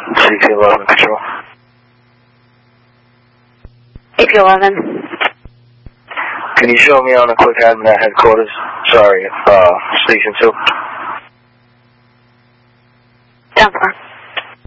CP11 Control. CP11. Can you show me on a quick admin at headquarters? Sorry, Station 2. 10-4.